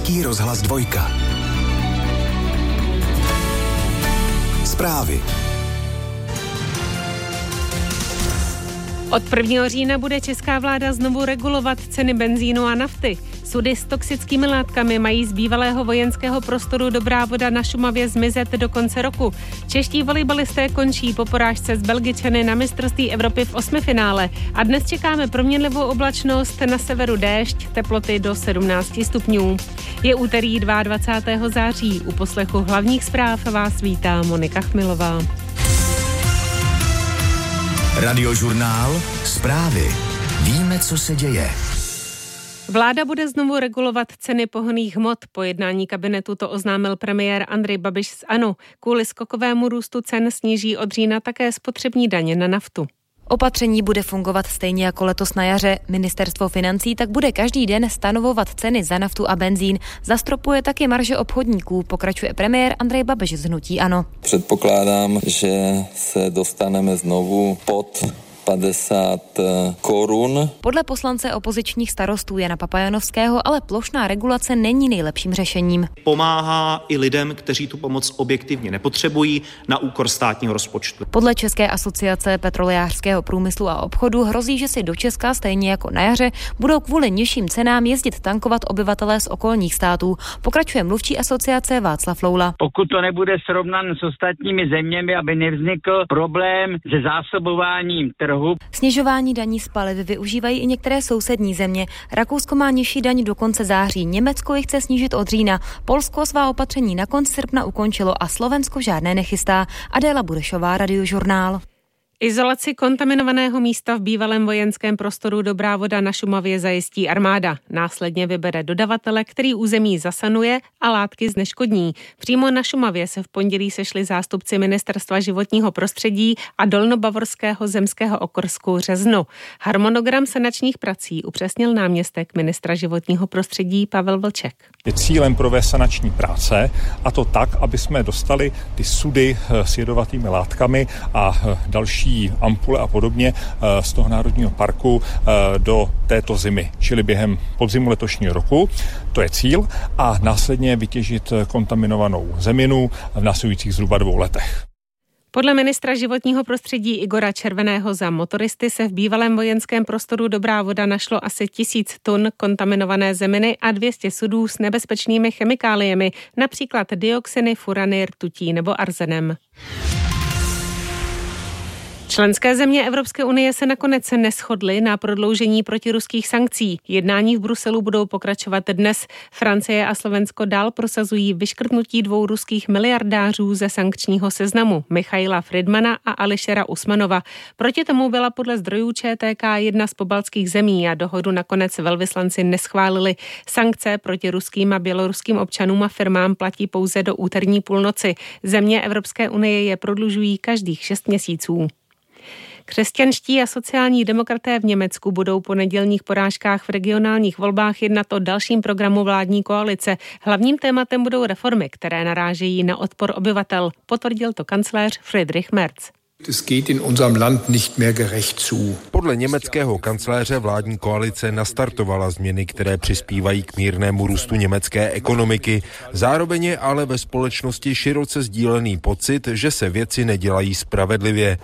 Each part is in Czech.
Český rozhlas 2. Zprávy. Od 1. října bude česká vláda znovu regulovat ceny benzínu a nafty. Sudy s toxickými látkami mají z bývalého vojenského prostoru Dobrá Voda na Šumavě zmizet do konce roku. Čeští volejbalisté končí po porážce s Belgičany na mistrovství Evropy v osmifinále. A dnes čekáme proměnlivou oblačnost, na severu déšť, teploty do 17 stupňů. Je úterý 22. září. U poslechu hlavních zpráv vás vítá Monika Chmilová. Radiožurnál. Zprávy. Víme, co se děje. Vláda bude znovu regulovat ceny pohonných hmot. Po jednání kabinetu to oznámil premiér Andrej Babiš z ANO. Kvůli skokovému růstu cen sníží od října také spotřební daně na naftu. Opatření bude fungovat stejně jako letos na jaře. Ministerstvo financí tak bude každý den stanovovat ceny za naftu a benzín. Zastropuje taky marže obchodníků, pokračuje premiér Andrej Babiš z hnutí ANO. Předpokládám, že se dostaneme znovu pod 50 korun. Podle poslance opozičních starostů Jana Papajanovského ale plošná regulace není nejlepším řešením. Pomáhá i lidem, kteří tu pomoc objektivně nepotřebují, na úkor státního rozpočtu. Podle České asociace petrolejářského průmyslu a obchodu hrozí, že si do Česka stejně jako na jaře budou kvůli nižším cenám jezdit tankovat obyvatelé z okolních států. Pokračuje mluvčí asociace Václav Loula. Pokud to nebude srovnan s ostatními zeměmi, aby nevznikl problém se zásobováním trhu. Snižování daní z paliv využívají i některé sousední země. Rakousko má nižší daň do konce září, Německo ji chce snížit od října, Polsko svá opatření na konci srpna ukončilo a Slovensko žádné nechystá. Adéla Burešová, Radiožurnál. Izolaci kontaminovaného místa v bývalém vojenském prostoru Dobrá Voda na Šumavě zajistí armáda. Následně vybere dodavatele, který území zasanuje a látky zneškodní. Přímo na Šumavě se v pondělí sešli zástupci Ministerstva životního prostředí a Dolnobavorského zemského okrsku Řezno. Harmonogram sanačních prací upřesnil náměstek ministra životního prostředí Pavel Vlček. Je cílem provést sanační práce, a to tak, aby jsme dostali ty sudy s jedovatými látkami a další ampule a podobně z toho národního parku do této zimy, čili během podzimu letošního roku. To je cíl a následně vytěžit kontaminovanou zeminu v následujících zhruba 2 letech. Podle ministra životního prostředí Igora Červeného za motoristy se v bývalém vojenském prostoru Dobrá Voda našlo asi 1000 tun kontaminované zeminy a 200 sudů s nebezpečnými chemikáliemi, například dioxiny, furany, rtutí nebo arzenem. Členské země Evropské unie se nakonec neshodly na prodloužení protiruských sankcí. Jednání v Bruselu budou pokračovat dnes. Francie a Slovensko dál prosazují vyškrtnutí 2 ruských miliardářů ze sankčního seznamu, Michaila Friedmana a Ališera Usmanova. Proti tomu byla podle zdrojů ČTK jedna z pobaltských zemí a dohodu nakonec velvyslanci neschválili. Sankce proti ruským a běloruským občanům a firmám platí pouze do úterní půlnoci. Země Evropské unie je prodlužují každých 6 měsíců. Křesťanští a sociální demokraté v Německu budou po nedělních porážkách v regionálních volbách jednat o dalším programu vládní koalice. Hlavním tématem budou reformy, které narážejí na odpor obyvatel, potvrdil to kancléř Friedrich Merz. Podle německého kancléře vládní koalice nastartovala změny, které přispívají k mírnému růstu německé ekonomiky. Zároveň je ale ve společnosti široce sdílený pocit, že se věci nedělají spravedlivě.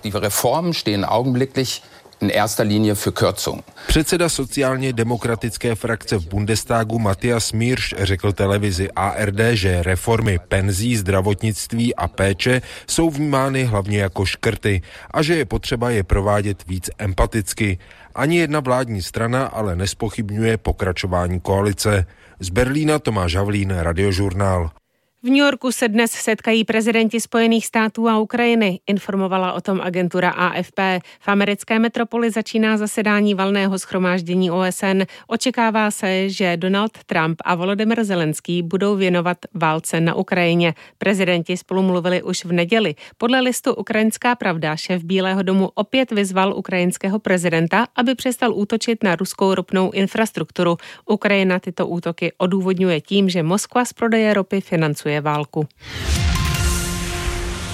in erster Linie für Kürzungen. Předseda sociálně demokratické frakce v Bundestagu Matthias Miersch řekl televizi ARD, že reformy penzí, zdravotnictví a péče jsou vnímány hlavně jako škrty a že je potřeba je provádět víc empaticky. Ani jedna vládní strana ale nespochybňuje pokračování koalice. Z Berlína Tomáš Havlín, Radiožurnál. V New Yorku se dnes setkají prezidenti Spojených států a Ukrajiny, informovala o tom agentura AFP. V americké metropoli začíná zasedání valného shromáždění OSN. Očekává se, že Donald Trump a Volodymyr Zelenský budou věnovat válce na Ukrajině. Prezidenti spolu mluvili už v neděli. Podle listu Ukrajinská pravda šéf Bílého domu opět vyzval ukrajinského prezidenta, aby přestal útočit na ruskou ropnou infrastrukturu. Ukrajina tyto útoky odůvodňuje tím, že Moskva z prodeje ropy financuje válku.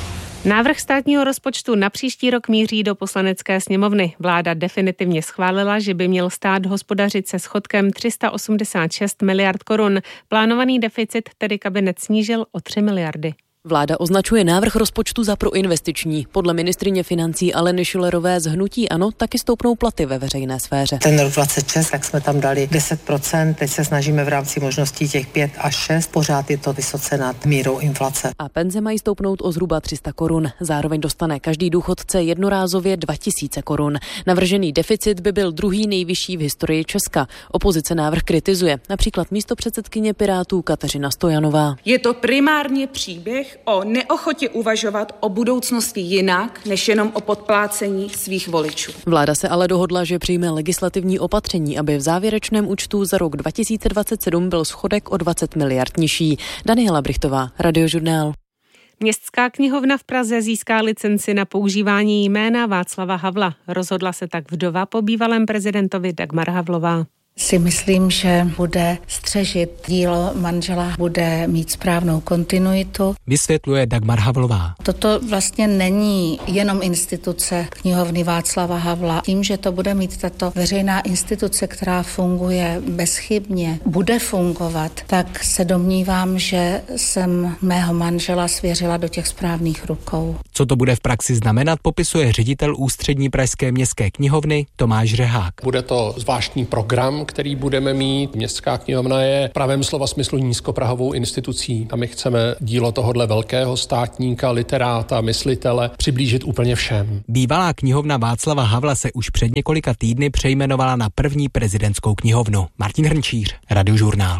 Návrh státního rozpočtu na příští rok míří do Poslanecké sněmovny. Vláda definitivně schválila, že by měl stát hospodařit se schodkem 386 miliard korun. Plánovaný deficit tedy kabinet snížil o 3 miliardy. Vláda označuje návrh rozpočtu za proinvestiční. Podle ministryně financí Aleny Schillerové z hnutí ANO taky stoupnou platy ve veřejné sféře. Ten rok 26, tak jsme tam dali 10%, teď se snažíme v rámci možností těch 5 až 6, pořád je to vysoce nad mírou inflace. A penze mají stoupnout o zhruba 300 korun. Zároveň dostane každý důchodce jednorázově 2000 korun. Navržený deficit by byl druhý nejvyšší v historii Česka. Opozice návrh kritizuje, například místopředsedkyně Pirátů Kateřina Stojanová. Je to primárně příběh o neochotě uvažovat o budoucnosti jinak, než jenom o podplácení svých voličů. Vláda se ale dohodla, že přijme legislativní opatření, aby v závěrečném účtu za rok 2027 byl schodek o 20 miliard nižší. Daniela Brichtová, Radiožurnál. Městská knihovna v Praze získá licenci na používání jména Václava Havla. Rozhodla se tak vdova po bývalém prezidentovi Dagmar Havlová. Si myslím, že bude střežit dílo manžela, bude mít správnou kontinuitu. Vysvětluje Dagmar Havlová. Toto vlastně není jenom instituce knihovny Václava Havla. Tím, že to bude mít tato veřejná instituce, která funguje bezchybně, bude fungovat, tak se domnívám, že jsem mého manžela svěřila do těch správných rukou. Co to bude v praxi znamenat, popisuje ředitel Ústřední pražské městské knihovny Tomáš Řehák. Bude to zvláštní program, který budeme mít. Městská knihovna je v pravém slova smyslu nízkoprahovou institucí a my chceme dílo tohohle velkého státníka, literáta, myslitele přiblížit úplně všem. Bývalá knihovna Václava Havla se už před několika týdny přejmenovala na první prezidentskou knihovnu. Martin Hrnčíř, Radiožurnál.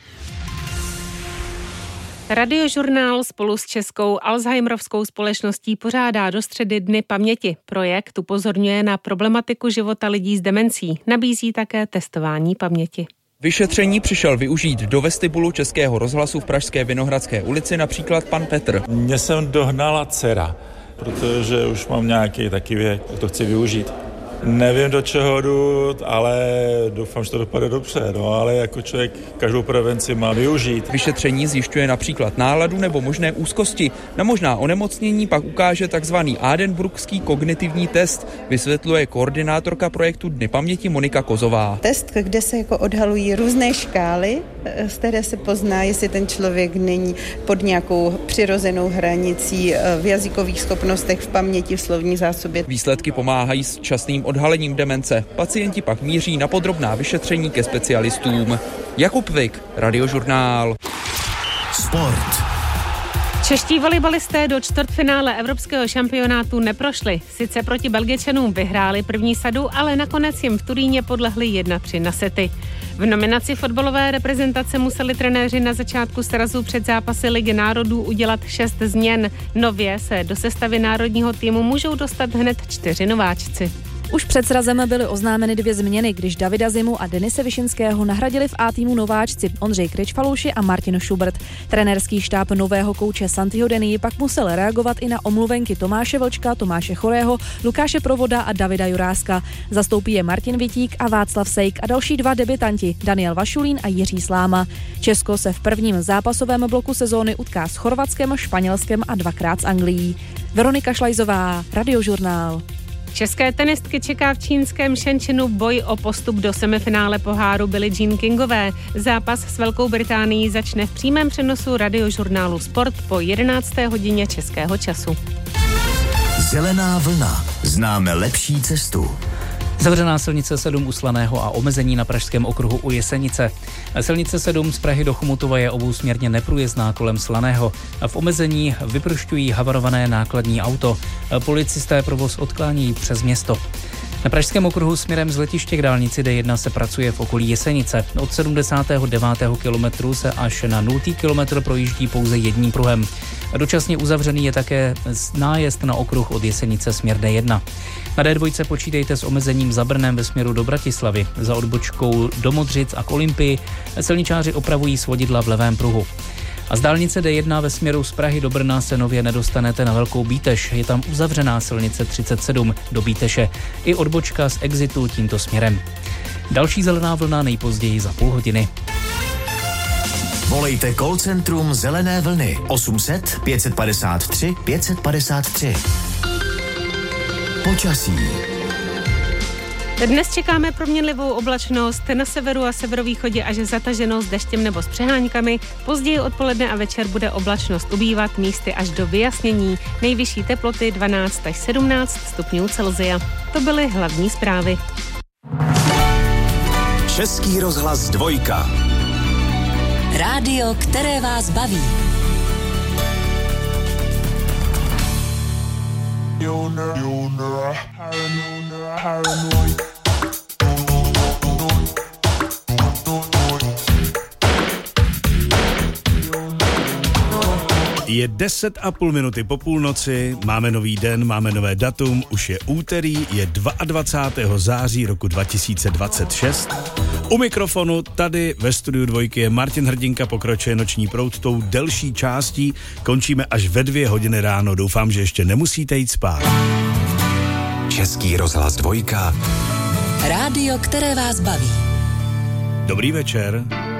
Radiožurnál spolu s Českou Alzheimerovskou společností pořádá do středy Dny paměti. Projekt upozorňuje na problematiku života lidí s demencí. Nabízí také testování paměti. Vyšetření přišel využít do vestibulu Českého rozhlasu v pražské Vinohradské ulici například pan Petr. Mě jsem dohnala dcera, protože už mám nějaký taky věk, to chci využít. Nevím, do čeho jdu, ale doufám, že to dopadne dobře, ale jako člověk každou prevenci má využít. Vyšetření zjišťuje například náladu nebo možné úzkosti. Na možná onemocnění pak ukáže takzvaný Adenburgský kognitivní test, vysvětluje koordinátorka projektu Dny paměti Monika Kozová. Test, kde se jako odhalují různé škály, z které se pozná, jestli ten člověk není pod nějakou přirozenou hranicí v jazykových schopnostech, v paměti, v slovní zásobě. Výsledky pomáhají s časným odhalením demence. Pacienti pak míří na podrobná vyšetření ke specialistům. Jakub Vik, Radiožurnál. Sport. Čeští volejbalisté do čtvrtfinále evropského šampionátu neprošli. Sice proti Belgičanům vyhráli první sadu, ale nakonec jim v Turíně podlehli 1-3 na sety. V nominaci fotbalové reprezentace museli trenéři na začátku srazu před zápasy Ligy národů udělat 6 změn. Nově se do sestavy národního týmu můžou dostat hned 4 nováčci. Už před srazem byly oznámeny 2 změny, když Davida Zimu a Denise Višinského nahradili v A týmu nováčci Ondřej Kryčfaluši a Martin Schubert. Trenérský štáb nového kouče Santiho Denii pak musel reagovat i na omluvenky Tomáše Vlčka, Tomáše Chorého, Lukáše Provoda a Davida Juráska. Zastoupí je Martin Vitík a Václav Sejk a další 2 debutanti, Daniel Vašulín a Jiří Sláma. Česko se v prvním zápasovém bloku sezóny utká s Chorvatskem, Španělskem a 2krát s Anglií. Veronika Šlajzová, Radiožurnál. České tenistky čeká v čínském Shenzhenu boj o postup do semifinále poháru Billie Jean Kingové. Zápas s Velkou Británií začne v přímém přenosu Radiožurnálu Sport po 11. hodině českého času. Zelená vlna. Známe lepší cestu. Zavřená silnice 7 u Slaného a omezení na pražském okruhu u Jesenice. Silnice 7 z Prahy do Chomutova je obousměrně neprůjezdná kolem Slaného. V omezení vyprošťují havarované nákladní auto. Policisté provoz odklánějí přes město. Na pražském okruhu směrem z letiště k dálnici D1 se pracuje v okolí Jesenice. Od 79. kilometru se až na 0. kilometr projíždí pouze jedním pruhem. Dočasně uzavřený je také nájezd na okruh od Jesenice směr D1. Na D2 počítejte s omezením za Brnem ve směru do Bratislavy. Za odbočkou do Modřic a k Olympii silničáři opravují svodidla v levém pruhu. A z dálnice D1 ve směru z Prahy do Brna se nově nedostanete na Velkou Bíteš. Je tam uzavřená silnice 37 do Bíteše. I odbočka z exitu tímto směrem. Další zelená vlna nejpozději za půl hodiny. Volejte call centrum Zelené vlny 800 553 553. Počasí. Dnes čekáme proměnlivou oblačnost, na severu a severovýchodě až zataženo s deštěm nebo s přeháňkami. Později odpoledne a večer bude oblačnost ubývat, místy až do vyjasnění. Nejvyšší teploty 12 až 17 stupňů Celsia. To byly hlavní zprávy. Český rozhlas 2. Rádio, které vás baví. Je 10,5 minuty po půlnoci, máme nový den, máme nové datum, už je úterý, je 22. září roku 2026. U mikrofonu tady ve studiu 2 je Martin Hrdinka, pokračuje Noční proud tou delší částí, končíme až ve 2 hodiny ráno, doufám, že ještě nemusíte jít spát. Český rozhlas 2. Rádio, které vás baví. Dobrý večer.